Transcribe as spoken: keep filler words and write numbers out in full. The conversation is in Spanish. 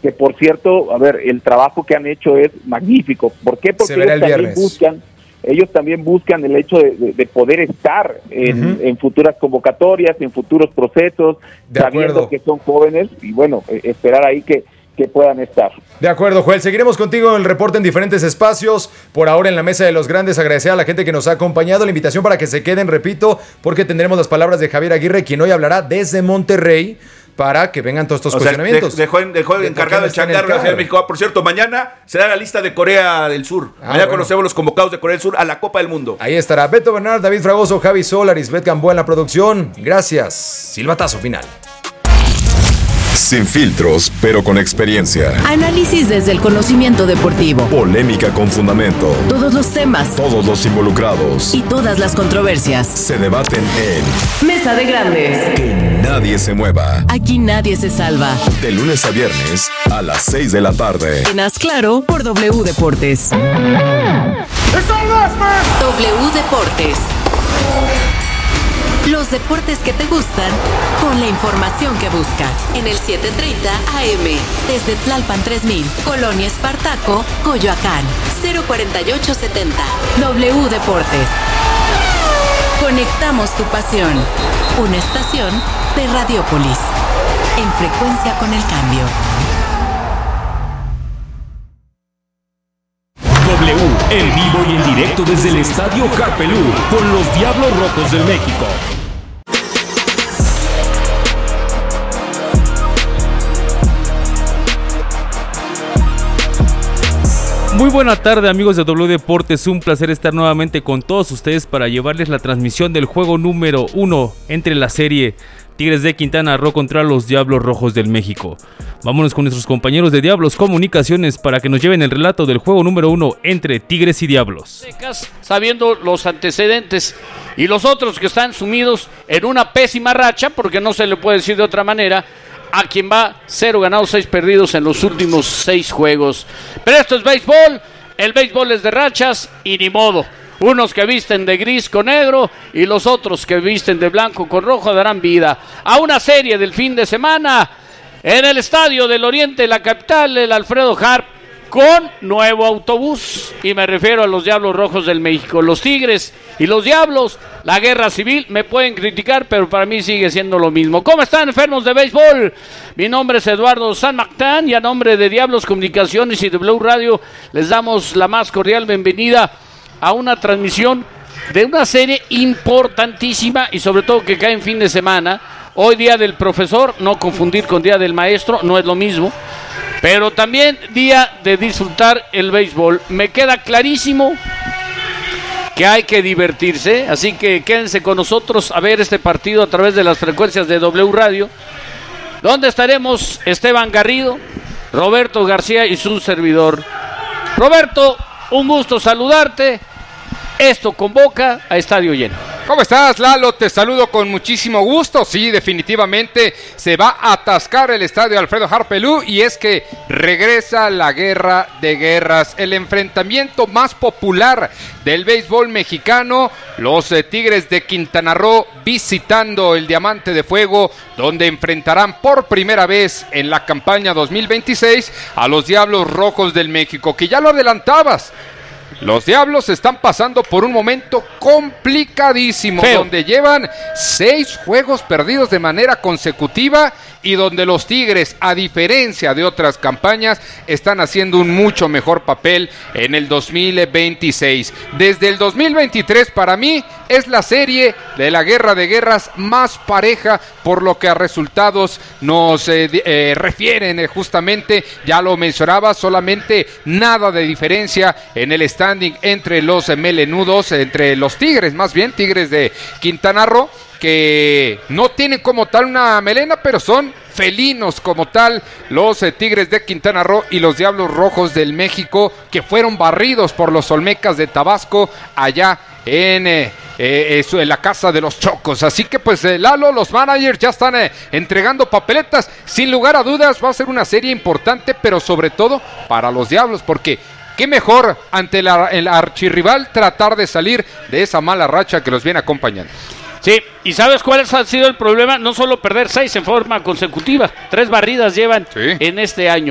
que por cierto, a ver, el trabajo que han hecho es magnífico. ¿Por qué? Porque ellos también viernes. buscan, ellos también buscan el hecho de, de, de poder estar en, uh-huh. en futuras convocatorias, en futuros procesos, de sabiendo acuerdo. que son jóvenes y bueno, eh, esperar ahí que que puedan estar. De acuerdo, Joel, seguiremos contigo en el reporte en diferentes espacios. Por ahora en la Mesa de los Grandes, agradecer a la gente que nos ha acompañado, la invitación para que se queden, repito, porque tendremos las palabras de Javier Aguirre, quien hoy hablará desde Monterrey, para que vengan todos estos o cuestionamientos. Sea, dejó, dejó de encargado el changarro de la Ciudad de México. Por cierto, mañana será la lista de Corea del Sur. Ah, mañana bueno. conocemos los convocados de Corea del Sur a la Copa del Mundo. Ahí estará Beto Bernal, David Fragoso, Javi Solar, Isbeth Gamboa en la producción. Gracias. Silbatazo final. Sin filtros, pero con experiencia. Análisis desde el conocimiento deportivo. Polémica con fundamento. Todos los temas. Todos los involucrados. Y todas las controversias. Se debaten en Mesa de Grandes. Que nadie se mueva. Aquí nadie se salva. De lunes a viernes a las seis de la tarde. En Haz Claro por W Deportes. W Deportes. Los deportes que te gustan, con la información que buscas. En el setecientos treinta A M, desde Tlalpan tres mil, Colonia Espartaco, Coyoacán, cero cuarenta y ocho setenta. W Deportes. Conectamos tu pasión. Una estación de Radiopolis. En frecuencia con el cambio. W, en vivo y en directo desde el Estadio Harpelú, con los Diablos Rojos del México. Muy buena tarde, amigos de W Deportes, un placer estar nuevamente con todos ustedes para llevarles la transmisión del juego número uno entre la serie Tigres de Quintana Roo contra los Diablos Rojos del México. Vámonos con nuestros compañeros de Diablos Comunicaciones para que nos lleven el relato del juego número uno entre Tigres y Diablos. Sabiendo los antecedentes y los otros que están sumidos en una pésima racha, porque no se le puede decir de otra manera, a quien va cero ganados, seis perdidos en los últimos seis juegos. Pero esto es béisbol, el béisbol es de rachas y ni modo. Unos que visten de gris con negro y los otros que visten de blanco con rojo darán vida a una serie del fin de semana en el Estadio del Oriente, la capital, el Alfredo Harp, con nuevo autobús. Y me refiero a los Diablos Rojos del México. Los Tigres y los Diablos, la guerra civil, me pueden criticar, pero para mí sigue siendo lo mismo. ¿Cómo están, enfermos de béisbol? Mi nombre es Eduardo San Mactán y a nombre de Diablos Comunicaciones y de Blue Radio les damos la más cordial bienvenida a una transmisión de una serie importantísima y sobre todo que cae en fin de semana. Hoy día del profesor, no confundir con día del maestro, no es lo mismo, pero también día de disfrutar el béisbol. Me queda clarísimo que hay que divertirse, así que quédense con nosotros a ver este partido a través de las frecuencias de W Radio, donde estaremos Esteban Garrido, Roberto García y su servidor. Roberto, un gusto saludarte. Esto convoca a estadio lleno. ¿Cómo estás, Lalo? Te saludo con muchísimo gusto. Sí, definitivamente se va a atascar el estadio Alfredo Harpelú y es que regresa la guerra de guerras, el enfrentamiento más popular del béisbol mexicano. Los eh, Tigres de Quintana Roo visitando el Diamante de Fuego, donde enfrentarán por primera vez en la campaña dos mil veintiséis a los Diablos Rojos del México, que ya lo adelantabas. Los Diablos están pasando por un momento complicadísimo, Feo. donde llevan seis juegos perdidos de manera consecutiva y donde los Tigres, a diferencia de otras campañas, están haciendo un mucho mejor papel en el dos mil veintiséis. Desde el dos mil veintitrés, para mí, es la serie de la guerra de guerras más pareja, por lo que a resultados nos eh, eh, refieren eh, justamente, ya lo mencionaba, solamente nada de diferencia en el standing entre los eh, melenudos, entre los Tigres, más bien, Tigres de Quintana Roo, que no tienen como tal una melena, pero son felinos como tal, los eh, Tigres de Quintana Roo y los Diablos Rojos del México, que fueron barridos por los Olmecas de Tabasco allá en, eh, eh, en la casa de los Chocos. Así que pues eh, Lalo, los managers ya están eh, entregando papeletas. Sin lugar a dudas va a ser una serie importante, pero sobre todo para los Diablos, porque qué mejor ante la, el archirrival tratar de salir de esa mala racha que los viene acompañando. Sí, ¿y sabes cuál ha sido el problema? No solo perder seis en forma consecutiva, tres barridas llevan sí. en este año.